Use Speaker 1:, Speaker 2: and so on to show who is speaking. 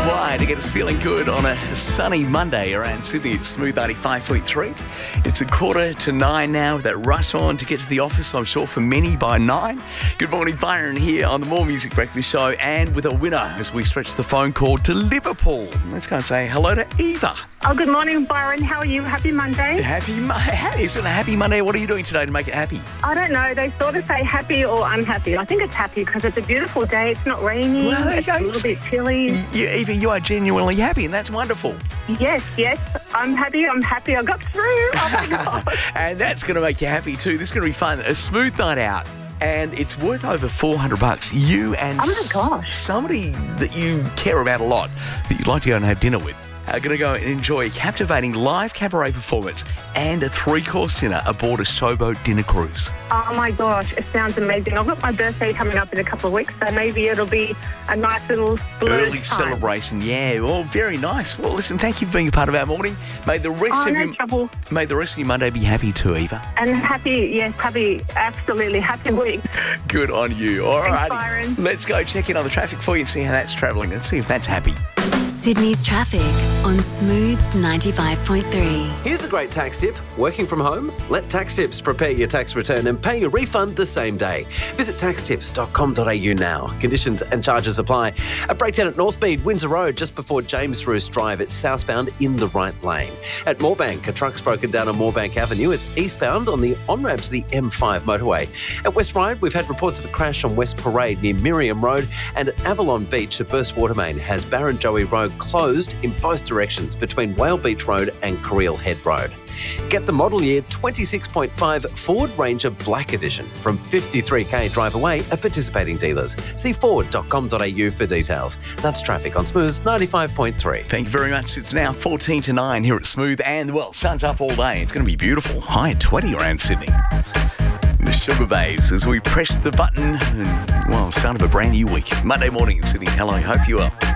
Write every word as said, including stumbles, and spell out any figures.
Speaker 1: Fly to get us feeling good on a sunny Monday around Sydney. It's Smooth ninety-five point three. It's a quarter to nine now with that rush on to get to the office, I'm sure, for many by nine. Good morning, Byron here on the More Music Breakfast Show, and with a winner as we stretch the phone cord to Liverpool. Let's go and say hello to Eva.
Speaker 2: Oh, good morning, Byron. How are you? Happy Monday.
Speaker 1: Happy Monday. Isn't it a happy Monday? What are you doing today to make it happy?
Speaker 2: I don't know. They sort of say happy or unhappy. I think it's happy because it's a beautiful day. It's not raining.
Speaker 1: Well,
Speaker 2: it's a little bit chilly.
Speaker 1: You, Eva, you are genuinely happy, and that's wonderful.
Speaker 2: Yes, yes. I'm happy. I'm happy I got through. Oh, my God.
Speaker 1: And that's going to make you happy too. This is going to be fun. A smooth night out. And it's worth over four hundred bucks. You and
Speaker 2: oh my gosh.
Speaker 1: somebody that you care about a lot, that you'd like to go and have dinner with, are going to go and enjoy a captivating live cabaret performance and a three-course dinner aboard a showboat dinner cruise.
Speaker 2: Oh, my gosh. It sounds amazing. I've got my birthday coming up in a couple of weeks, so maybe it'll be a nice little
Speaker 1: Early
Speaker 2: time.
Speaker 1: celebration, yeah. Well, very nice. Well, listen, thank you for being a part of our morning. May the rest
Speaker 2: Oh,
Speaker 1: of
Speaker 2: no
Speaker 1: your
Speaker 2: trouble.
Speaker 1: may the rest of your Monday be happy too, Eva.
Speaker 2: And happy, yes, happy, absolutely happy week.
Speaker 1: Good on you. All
Speaker 2: Thanks,
Speaker 1: right.
Speaker 2: Byron.
Speaker 1: Let's go check in on the traffic for you and see how that's travelling. Let's see if that's happy.
Speaker 3: Sydney's traffic on Smooth ninety-five point three.
Speaker 4: Here's a great tax tip. Working from home? Let Tax Tips prepare your tax return and pay your refund the same day. Visit tax tips dot com dot a u now. Conditions and charges apply. A breakdown at North Speed, Windsor Road, just before James Roos Drive. It's southbound in the right lane. At Moorebank, a truck's broken down on Moorebank Avenue. It's eastbound on the on-ramp to the M five motorway. At West Ryde, we've had reports of a crash on West Parade near Miriam Road. And at Avalon Beach, a burst water main has Barrenjoey Road closed in both directions between Whale Beach Road and Creel Head Road. Get the model year twenty-six point five Ford Ranger Black Edition from fifty-three k drive away at participating dealers. See ford dot com dot a u for details. That's traffic on Smooth ninety-five point three.
Speaker 1: Thank you very much. It's now fourteen to nine here at Smooth, and, well, sun's up all day. It's going to be beautiful. High at twenty around Sydney. The Sugar Babes as we press the button and, well, start of a brand new week. Monday morning in Sydney. Hello, hope you are.